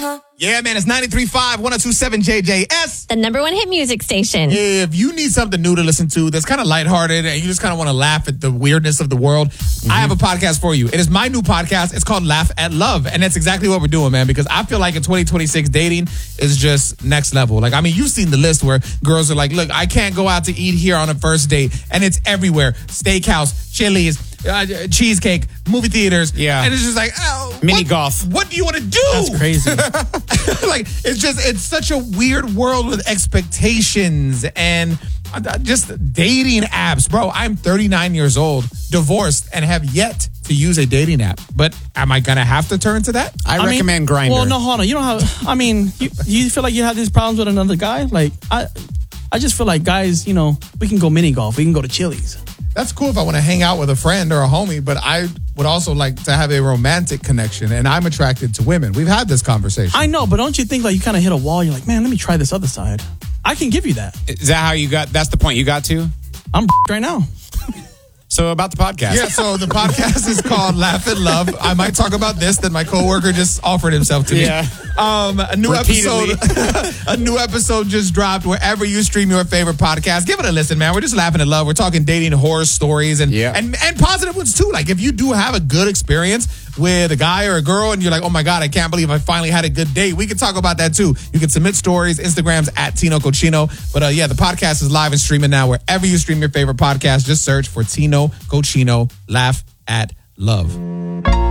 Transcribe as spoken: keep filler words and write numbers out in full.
Uh-huh. Yeah, man, it's ninety-three point five, one oh two point seven J J S. The number one hit music station. If you need something new to listen to that's kind of lighthearted and you just kind of want to laugh at the weirdness of the world, mm-hmm. I have a podcast for you. It is my new podcast. It's called Laugh at Love. And that's exactly what we're doing, man, because I feel like in twenty twenty-six, dating is just next level. Like, I mean, you've seen the list where girls are like, look, I can't go out to eat here on a first date. And it's everywhere. Steakhouse, Chili's, uh, cheesecake, movie theaters. Yeah. And it's just like, oh, mini what, golf. What do you want to do? That's crazy. Like, it's just, it's such a weird world with expectations and just dating apps. Bro, I'm thirty-nine years old, divorced, and have yet to use a dating app. But am I going to have to turn to that? I, I recommend mean, Grindr. Well, no, hold on. You don't have, I mean, you, you feel like you have these problems with another guy? Like, I I just feel like guys, you know, we can go mini golf. We can go to Chili's. That's cool if I want to hang out with a friend or a homie, but I would also like to have a romantic connection, and I'm attracted to women. We've had this conversation. I know, but don't you think like you kind of hit a wall? You're like, man, let me try this other side. I can give you that. Is that how you got, that's the point you got to? I'm right now. So about the podcast. Yeah, so the podcast is called Laugh at Love. I might talk about this that my coworker just offered himself to me. Yeah. Um, a new Repeatedly. episode a new episode just dropped wherever you stream your favorite podcast. Give it a listen, man. We're just laughing at love. We're talking dating horror stories and, yeah. and and positive ones too. Like if you do have a good experience with a guy or a girl and you're like, oh my God, I can't believe I finally had a good date. We can talk about that too. You can submit stories, Instagram's at Tino Cochino. But uh, yeah, the podcast is live and streaming now wherever you stream your favorite podcast. Just search for Tino Cochino, Laugh at Love.